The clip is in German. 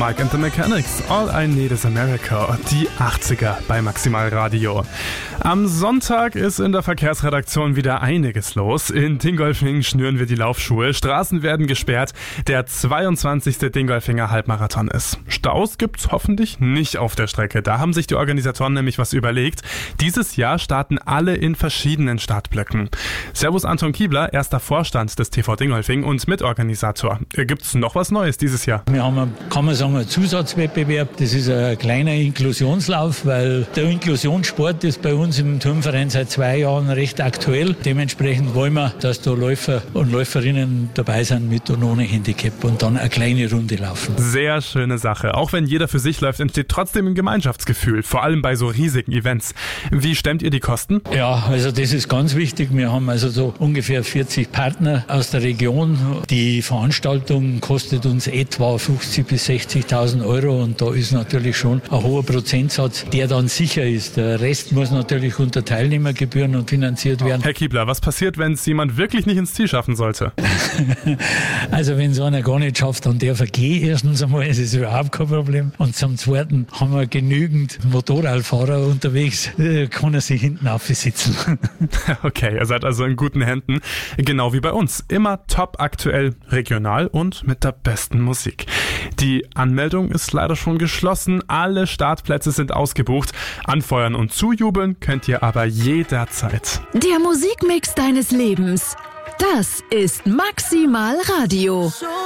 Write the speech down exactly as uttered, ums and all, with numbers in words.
Mike and the Mechanics, All I Need is America, die achtziger bei Maximal Radio. Am Sonntag ist in der Verkehrsredaktion wieder einiges los. In Dingolfing schnüren wir die Laufschuhe, Straßen werden gesperrt, der zweiundzwanzigste Dingolfinger Halbmarathon ist. Staus gibt's hoffentlich nicht auf der Strecke, da haben sich die Organisatoren nämlich was überlegt. Dieses Jahr starten alle in verschiedenen Startblöcken. Servus Anton Kiebler, erster Vorstand des T V Dingolfing und Mitorganisator. Gibt's noch was Neues dieses Jahr? Wir haben, einen, kann man sagen, einen Zusatzwettbewerb. Das ist ein kleiner Inklusionslauf, weil der Inklusionssport ist bei uns im Turnverein seit zwei Jahren recht aktuell. Dementsprechend wollen wir, dass da Läufer und Läuferinnen dabei sind mit und ohne Handicap und dann eine kleine Runde laufen. Sehr schöne Sache. Auch wenn jeder für sich läuft, entsteht trotzdem ein Gemeinschaftsgefühl, vor allem bei so riesigen Events. Wie stemmt ihr die Kosten? Ja, also das ist ganz wichtig. Wir haben also so ungefähr vierzig Partner aus der Region. Die Veranstaltung kostet uns etwa fünfzigtausend bis sechzigtausend Euro und da ist natürlich schon ein hoher Prozentsatz, der dann sicher ist. Der Rest muss natürlich unter Teilnehmergebühren und finanziert werden. Herr Kiebler, was passiert, wenn es jemand wirklich nicht ins Ziel schaffen sollte? Also wenn es einer gar nicht schafft, dann darf er gehen. Erstens einmal, es ist überhaupt kein Problem. Und zum Zweiten haben wir genügend Motorradfahrer unterwegs, kann er sich hinten aufsitzen. Okay, ihr seid also in guten Händen. Genau wie bei uns. Immer top aktuell, regional und mit der besten Musik. Die Anmeldung ist leider schon geschlossen. Alle Startplätze sind ausgebucht. Anfeuern und zujubeln könnt ihr aber jederzeit. Der Musikmix deines Lebens. Das ist Maximal Radio.